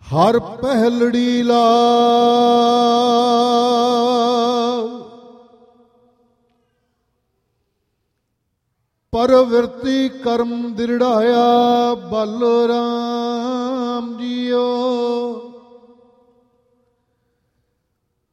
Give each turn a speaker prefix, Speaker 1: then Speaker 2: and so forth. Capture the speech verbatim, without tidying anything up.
Speaker 1: ਹਰ ਪਹਿਲੜੀ ਲਾ ਪਰਵਿਰਤੀ ਕਰਮ ਦਿਰੜਾਇਆ ਬਲ ਰਾਮ ਜੀਓ।